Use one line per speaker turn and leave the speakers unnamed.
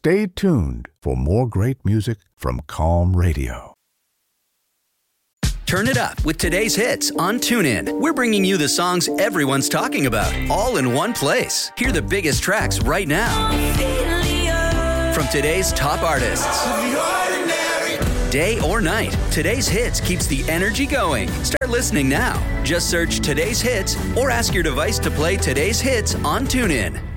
Stay tuned for more great music from Calm Radio.
Turn it up with today's hits on TuneIn. We're bringing you the songs everyone's talking about, all in one place. Hear the biggest tracks right now from today's top artists. Day or night, today's hits keeps the energy going. Start listening now. Just search today's hits or ask your device to play today's hits on TuneIn.